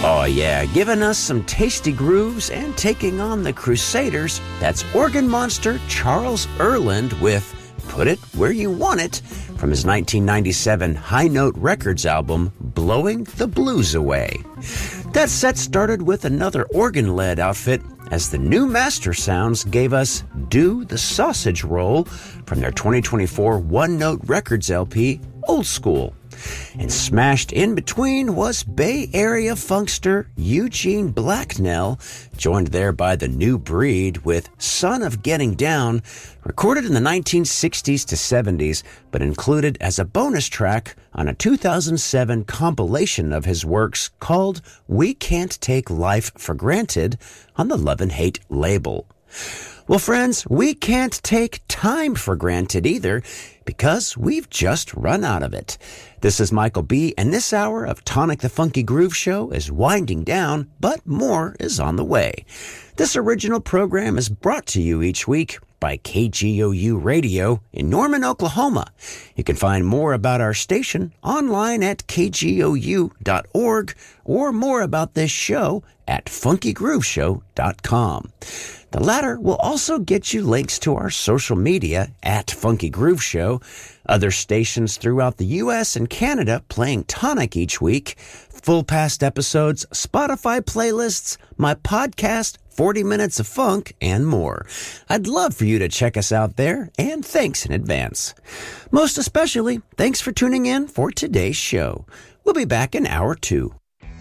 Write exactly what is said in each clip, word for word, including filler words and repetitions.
Oh yeah, giving us some tasty grooves and taking on the Crusaders, that's organ monster Charles Earland with Put It Where You Want It from his nineteen ninety-seven High Note Records album, Blowing the Blues Away. That set started with another organ-led outfit as the New Master Sounds gave us Do the Sausage Roll from their twenty twenty-four One Note Records L P, Old School. And smashed in between was Bay Area funkster Eugene Blacknell, joined there by the New Breed with Son of Getting Down, recorded in the nineteen sixties to seventies, but included as a bonus track on a two thousand seven compilation of his works called We Can't Take Life for Granted on the Love and Hate label. Well, friends, we can't take time for granted either, because we've just run out of it. This is Michael B., and this hour of Tonic the Funky Groove Show is winding down, but more is on the way. This original program is brought to you each week by K G O U Radio in Norman, Oklahoma. You can find more about our station online at k g o u dot org or more about this show at funky groove show dot com. The latter will also get you links to our social media at Funky Groove Show, other stations throughout the U S and Canada playing Tonic each week, full past episodes, Spotify playlists, my podcast, forty minutes of funk, and more. I'd love for you to check us out there, and thanks in advance. Most especially, thanks for tuning in for today's show. We'll be back in hour two.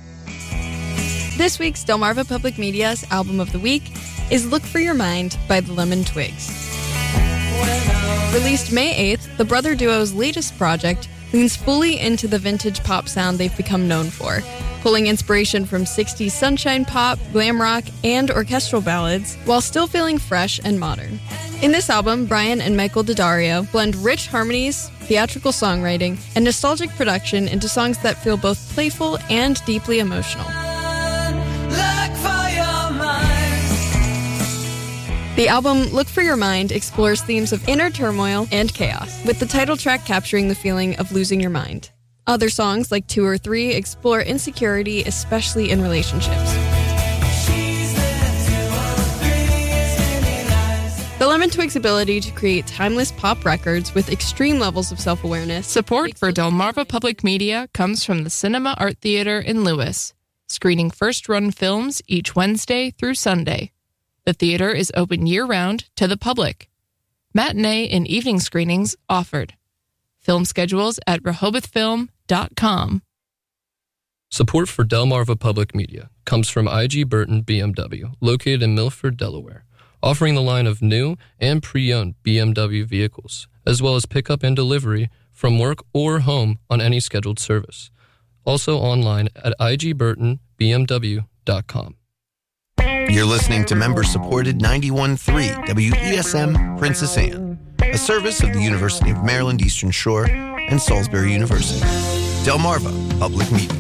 This week's Delmarva Public Media's Album of the Week is Look for Your Mind by the Lemon Twigs. Released May eighth, the brother duo's latest project leans fully into the vintage pop sound they've become known for, pulling inspiration from sixties sunshine pop, glam rock, and orchestral ballads, while still feeling fresh and modern. In this album, Brian and Michael D'Addario blend rich harmonies, theatrical songwriting, and nostalgic production into songs that feel both playful and deeply emotional. Look for your mind. The album Look for Your Mind explores themes of inner turmoil and chaos, with the title track capturing the feeling of losing your mind. Other songs, like Two or Three, explore insecurity, especially in relationships. The Lemon Twigs' ability to create timeless pop records with extreme levels of self-awareness. Support for Delmarva Public Media comes from the Cinema Art Theater in Lewis, screening first-run films each Wednesday through Sunday. The theater is open year-round to the public. Matinee and evening screenings offered. Film schedules at rehoboth film dot com. Support for Delmarva Public Media comes from I G Burton B M W, located in Milford, Delaware, offering the line of new and pre-owned B M W vehicles, as well as pickup and delivery from work or home on any scheduled service. Also online at i g burton b m w dot com. You're listening to member-supported ninety-one point three W E S M Princess Anne, a service of the University of Maryland Eastern Shore and Salisbury University. Delmarva Public Media.